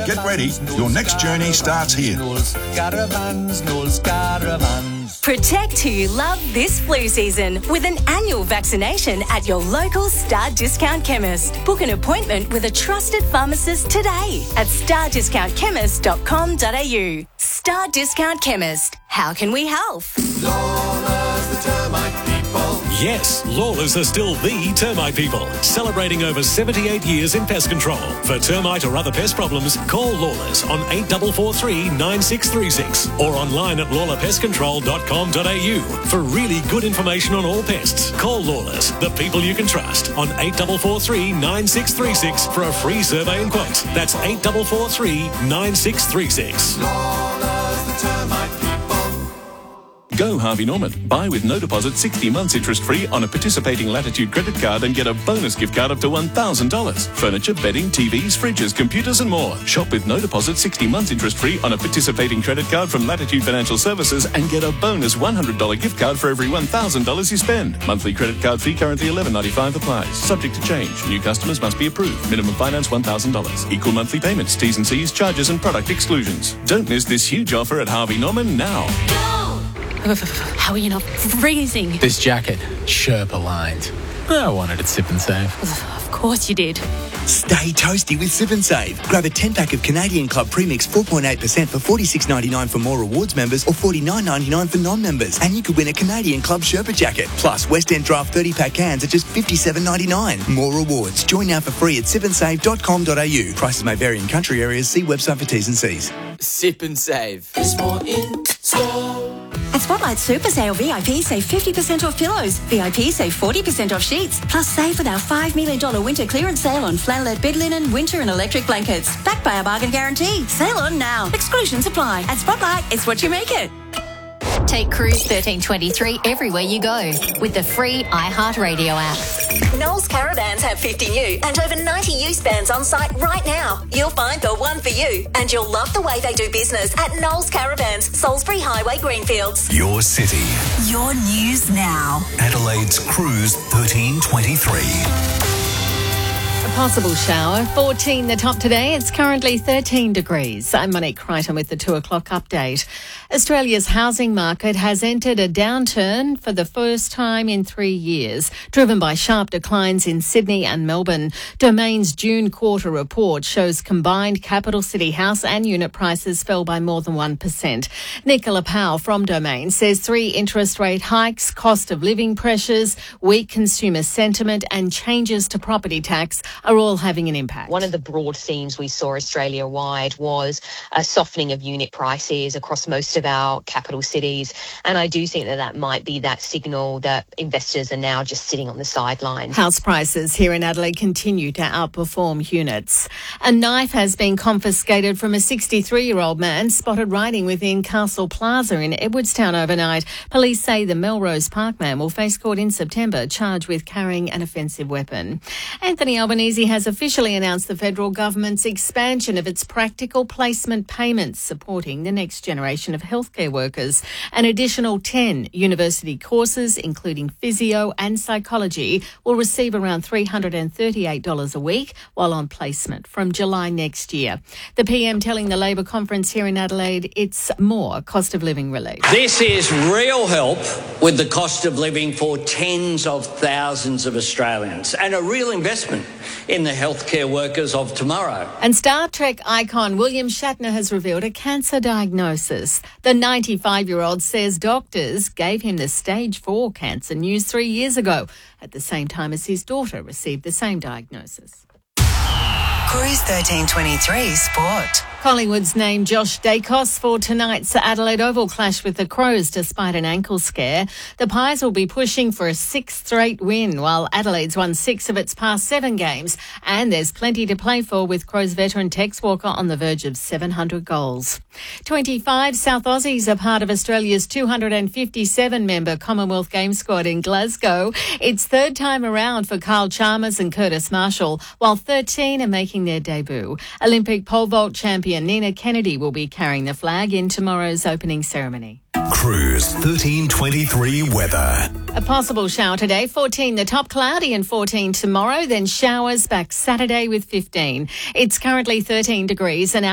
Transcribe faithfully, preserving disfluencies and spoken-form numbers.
Get ready, your next journey starts here. Knowles Caravans, Knowles Caravans. Protect who you love this flu season with an annual vaccination at your local Star Discount Chemist. Book an appointment with a trusted pharmacist today at star discount chemist dot com dot a u. Star Discount Chemist. How can we help? Lawless, the termite people. Yes, Lawless are still the termite people, celebrating over seventy-eight years in pest control. For termite or other pest problems, call Lawless on eight four four three, nine six three six or online at lawler pest control dot com dot a u. For really good information on all pests, call Lawless, the people you can trust, on eight four four three, nine six three six for a free survey and quote. That's eight four four three, nine six three six. Lawless, the termite people. Go Harvey Norman. Buy with no deposit sixty months interest-free on a participating Latitude credit card and get a bonus gift card up to one thousand dollars. Furniture, bedding, T Vs, fridges, computers and more. Shop with no deposit sixty months interest-free on a participating credit card from Latitude Financial Services and get a bonus one hundred dollars gift card for every one thousand dollars you spend. Monthly credit card fee currently eleven ninety-five applies. Subject to change. New customers must be approved. Minimum finance one thousand dollars. Equal monthly payments. T's and C's, charges and product exclusions. Don't miss this huge offer at Harvey Norman now. How are you not freezing? This jacket, Sherpa lined. I wanted it Sip and Save. Of course you did. Stay toasty with Sip and Save. Grab a ten-pack of Canadian Club Premix four point eight percent for forty-six ninety-nine for more rewards members or forty-nine ninety-nine for non-members. And you could win a Canadian Club Sherpa jacket. Plus, West End Draft thirty-pack cans at just fifty-seven ninety-nine. More rewards. Join now for free at sip and save dot com dot a u. Prices may vary in country areas. See website for T's and C's. Sip and Save. It's more in store. At Spotlight Super Sale, V I P save fifty percent off pillows. V I P save forty percent off sheets. Plus save with our five million dollars winter clearance sale on flannelette bed linen, winter and electric blankets. Backed by our bargain guarantee. Sale on now. Exclusions apply. At Spotlight, it's what you make it. Take Cruise thirteen twenty-three everywhere you go with the free iHeartRadio app. Knowles Caravans have fifty new and over ninety used vans on site right now. You'll find the one for you, and you'll love the way they do business at Knowles Caravans, Salisbury Highway, Greenfields. Your city. Your news now. Adelaide's Cruise thirteen twenty-three. A possible shower. fourteen the top today. It's currently thirteen degrees. I'm Monique Crichton with the two o'clock update. Australia's housing market has entered a downturn for the first time in three years, driven by sharp declines in Sydney and Melbourne. Domain's June quarter report shows combined capital city house and unit prices fell by more than one percent. Nicola Powell from Domain says three interest rate hikes, cost of living pressures, weak consumer sentiment and changes to property tax are all having an impact. One of the broad themes we saw Australia-wide was a softening of unit prices across most of our capital cities. And I do think that that might be that signal that investors are now just sitting on the sidelines. House prices here in Adelaide continue to outperform units. A knife has been confiscated from a sixty-three-year-old man spotted riding within Castle Plaza in Edwardstown overnight. Police say the Melrose Park man will face court in September, charged with carrying an offensive weapon. Anthony Albanese has officially announced the federal government's expansion of its practical placement payments, supporting the next generation of healthcare workers. An additional ten university courses, including physio and psychology, will receive around three hundred thirty-eight dollars a week while on placement from July next year. The P M telling the Labor conference here in Adelaide it's more cost of living relief. This is real help with the cost of living for tens of thousands of Australians and a real investment in the healthcare workers of tomorrow. And Star Trek icon William Shatner has revealed a cancer diagnosis. The ninety-five-year-old says doctors gave him the stage four cancer news three years ago, at the same time as his daughter received the same diagnosis. Cruise thirteen twenty-three Sport. Collingwood's named Josh Dacos for tonight's Adelaide Oval clash with the Crows despite an ankle scare. The Pies will be pushing for a sixth straight win, while Adelaide's won six of its past seven games. And there's plenty to play for with Crows veteran Tex Walker on the verge of seven hundred goals. twenty-five South Aussies are part of Australia's two hundred fifty-seven member Commonwealth Games squad in Glasgow. It's third time around for Carl Chalmers and Curtis Marshall, while thirteen are making their debut. Olympic pole vault champion Nina Kennedy will be carrying the flag in tomorrow's opening ceremony. Cruise thirteen twenty-three weather. A possible shower today, fourteen the top, cloudy and fourteen tomorrow, then showers back Saturday with fifteen. It's currently thirteen degrees and